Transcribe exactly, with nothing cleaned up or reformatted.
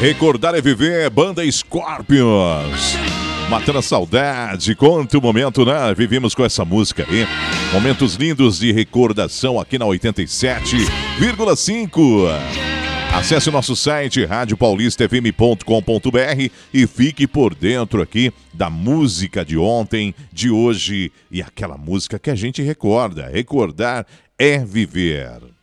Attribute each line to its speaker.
Speaker 1: Recordar é viver, banda Scorpions. Matando a saudade, quanto momento, né? Vivemos com essa música aí. Momentos lindos de recordação aqui na oitenta e sete vírgula cinco. Acesse o nosso site rádio paulista f m ponto com ponto b r e fique por dentro aqui da música de ontem, de hoje e aquela música que a gente recorda. Recordar é viver.